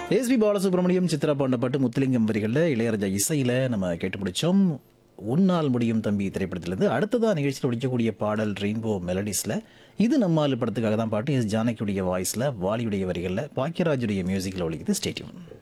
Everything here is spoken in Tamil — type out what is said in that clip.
எஸ்பி பாலசுப்ரமணியம் சித்ரா பாண்டப்பட்டு முத்துலிங்கம் வரிகளில் இளையராஜா இசையில் நம்ம கேட்டு பிடிச்சோம். உன்னால் முடியும் தம்பி திரைப்படத்திலிருந்து அடுத்ததாக நிகழ்ச்சியில் ஒழிக்கக்கூடிய பாடல் ரெயின்போ மெலடிஸில் இது நம்மால் படத்துக்காக தான் பாட்டு. எஸ் ஜானகியுடைய வாய்ஸில் வாலியுடைய வரிகளில் பாக்கியராஜுடைய மியூசிக்கில் ஒழிக்குது. ஸ்டேட்யூன்.